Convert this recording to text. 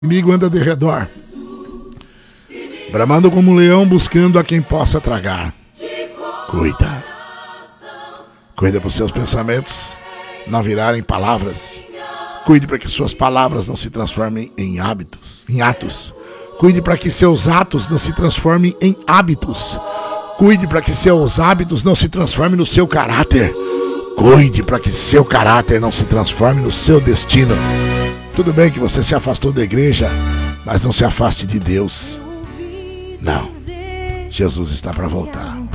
inimigo anda de redor, bramando como um leão, buscando a quem possa tragar. Cuida para os seus pensamentos não virarem palavras. Cuide para que suas palavras não se transformem em atos. Cuide para que seus atos não se transformem em hábitos. Cuide para que seus hábitos não se transformem no seu caráter. Cuide para que seu caráter não se transforme no seu destino. Tudo bem que você se afastou da igreja, mas não se afaste de Deus. Não. Jesus está para voltar.